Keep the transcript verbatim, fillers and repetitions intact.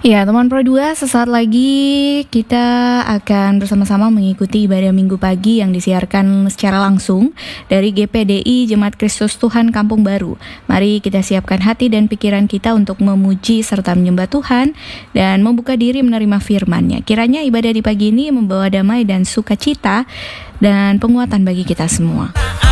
Ya, teman Pro dua, sesaat lagi kita akan bersama-sama mengikuti ibadah Minggu pagi yang disiarkan secara langsung dari G P D I Jemaat Kristus Tuhan Kampung Baru. Mari kita siapkan hati dan pikiran kita untuk memuji serta menyembah Tuhan dan membuka diri menerima firman-Nya. Kiranya ibadah di pagi ini membawa damai dan sukacita dan penguatan bagi kita semua.